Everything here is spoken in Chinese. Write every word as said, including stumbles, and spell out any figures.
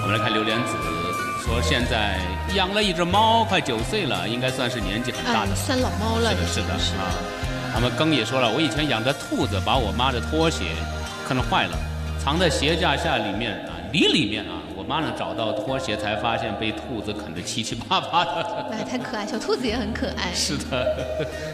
我们来看榴莲子说，现在养了一只猫，快九岁了，应该算是年纪很大的， 嗯、算老猫了。 是的，是的， 是的啊。他们更也说了，我以前养的兔子把我妈的拖鞋啃坏了，藏在鞋架下里面啊，里里面啊。我妈呢找到拖鞋，才发现被兔子啃得七七八八的。 哎，太可爱，小兔子也很可爱。 是的。